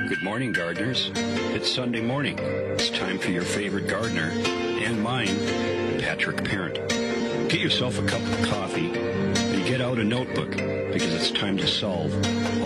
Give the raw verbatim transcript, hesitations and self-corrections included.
Good morning, gardeners. It's Sunday morning. It's time for your favorite gardener and mine, Patrick Parent. Get yourself a cup of coffee and get out a notebook because it's time to solve